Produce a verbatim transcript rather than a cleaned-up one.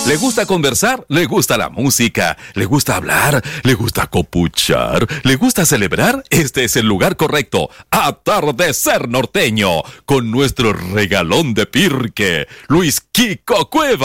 ¿Le gusta conversar? ¿Le gusta la música? ¿Le gusta hablar? ¿Le gusta copuchar? ¿Le gusta celebrar? Este es el lugar correcto. Atardecer Norteño, con nuestro regalón de Pirque, Luis Kiko Cueva.